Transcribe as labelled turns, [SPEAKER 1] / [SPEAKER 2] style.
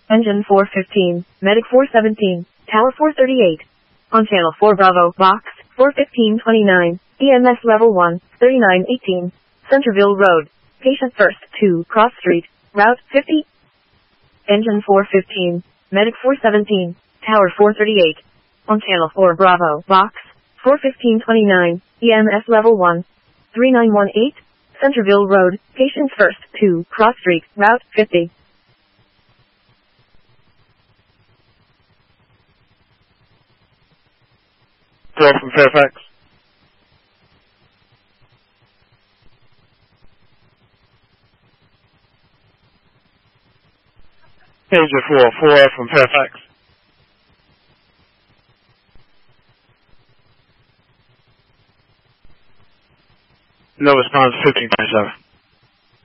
[SPEAKER 1] Engine 415, Medic 417, Tower 438. On Channel 4 Bravo, Box 41529, EMS Level 1, 3918, Centerville Road, Patient First 2, Cross Street, Route 50. Engine 415, Medic 417, Tower 438. On Channel 4 Bravo, Box 41529, EMS Level 1, 3918, Centerville Road, Patient First 2, Cross Street, Route 50.
[SPEAKER 2] Girl from Fairfax. Pager 404 from Fairfax. No response, 1527.